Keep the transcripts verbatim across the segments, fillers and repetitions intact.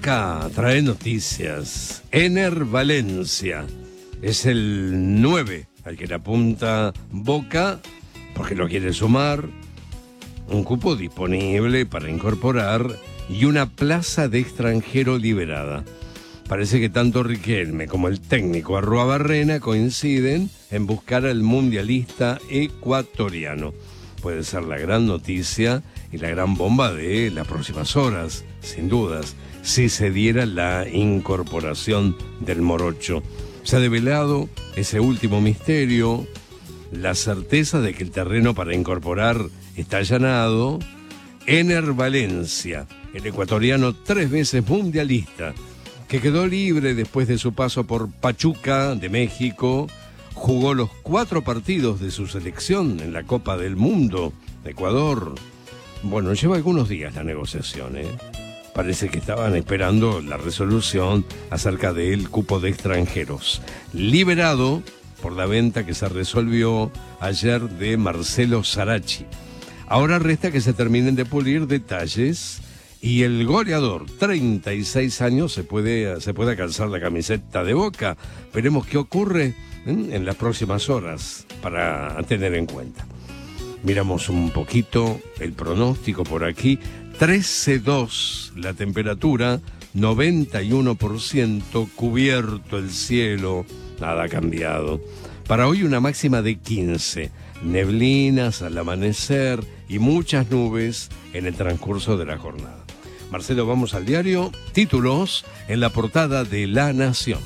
Boca trae noticias. Ener Valencia es el nueve al que le apunta Boca porque lo quiere sumar. Un cupo disponible para incorporar y una plaza de extranjero liberada. Parece que tanto Riquelme como el técnico Arruabarrena coinciden en buscar al mundialista ecuatoriano. Puede ser la gran noticia y la gran bomba de las próximas horas, sin dudas, si se diera la incorporación del morocho. Se ha develado ese último misterio, la certeza de que el terreno para incorporar está allanado. Ener Valencia, el ecuatoriano tres veces mundialista, que quedó libre después de su paso por Pachuca de México, jugó los cuatro partidos de su selección en la Copa del Mundo de Ecuador. Bueno, lleva algunos días la negociación, ¿eh? Parece que estaban esperando la resolución acerca del cupo de extranjeros. Liberado por la venta que se resolvió ayer de Marcelo Sarachi. Ahora resta que se terminen de pulir detalles y el goleador, treinta y seis años, se puede, se puede calzar la camiseta de Boca. Veremos qué ocurre ¿eh? en las próximas horas para tener en cuenta. Miramos un poquito el pronóstico por aquí. trece dos la temperatura, noventa y uno por ciento, cubierto el cielo, nada ha cambiado. Para hoy una máxima de quince, neblinas al amanecer y muchas nubes en el transcurso de la jornada. Marcelo, vamos al diario. Títulos en la portada de La Nación.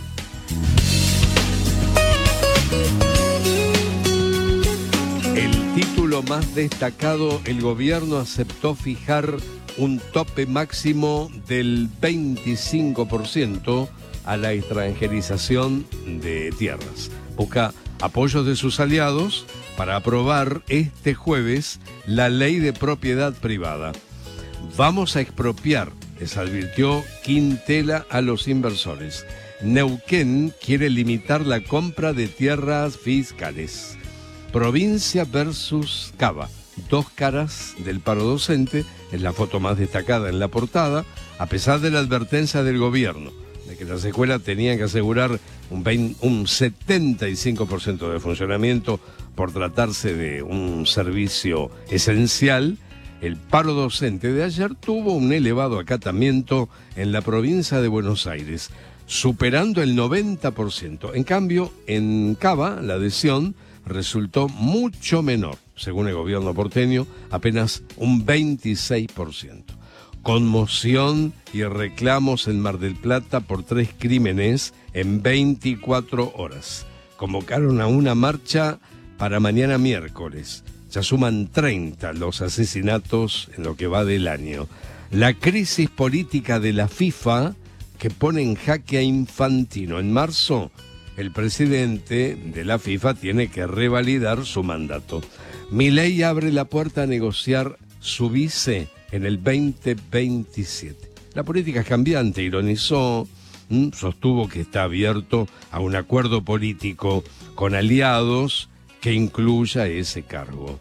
El título más destacado: el gobierno aceptó fijar un tope máximo del veinticinco por ciento a la extranjerización de tierras. Busca apoyos de sus aliados para aprobar este jueves la ley de propiedad privada. Vamos a expropiar, les advirtió Quintela a los inversores. Neuquén quiere limitar la compra de tierras fiscales. Provincia versus Cava, dos caras del paro docente, es la foto más destacada en la portada, a pesar de la advertencia del gobierno de que las escuelas tenían que asegurar un, veinte, un setenta y cinco por ciento de funcionamiento por tratarse de un servicio esencial. El paro docente de ayer tuvo un elevado acatamiento en la provincia de Buenos Aires, superando el noventa por ciento. En cambio, en Cava, la adhesión resultó mucho menor, según el gobierno porteño, apenas un veintiséis por ciento. Conmoción y reclamos en Mar del Plata por tres crímenes en veinticuatro horas. Convocaron a una marcha para mañana miércoles. Ya suman treinta los asesinatos en lo que va del año. La crisis política de la FIFA que pone en jaque a Infantino. En marzo, el presidente de la FIFA tiene que revalidar su mandato. Milei abre la puerta a negociar su vice en el veinte veintisiete. La política es cambiante, ironizó, ¿m? sostuvo que está abierto a un acuerdo político con aliados que incluya ese cargo.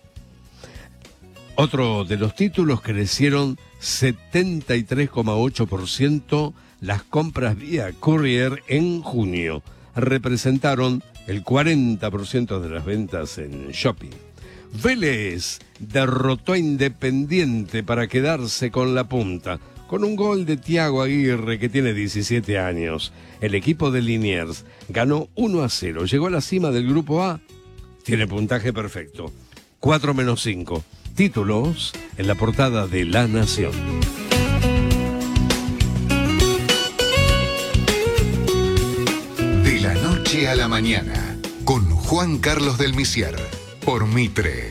Otro de los títulos: crecieron setenta y tres coma ocho por ciento las compras vía courier en junio. Representaron el cuarenta por ciento de las ventas en shopping. Vélez derrotó a Independiente para quedarse con la punta, con un gol de Thiago Aguirre, que tiene diecisiete años. El equipo de Liniers ganó uno a cero, llegó a la cima del grupo A, tiene puntaje perfecto, cuatro menos cinco. Títulos en la portada de La Nación. De la noche a la mañana, con Juan Carlos del Misier, por Mitre.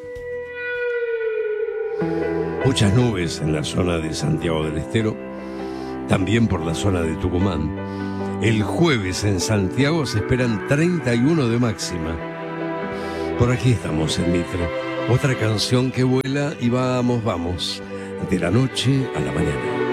Muchas nubes en la zona de Santiago del Estero, también por la zona de Tucumán. El jueves en Santiago se esperan treinta y uno de máxima. Por aquí estamos en Mitre. Otra canción que vuela y vamos, vamos, de la noche a la mañana.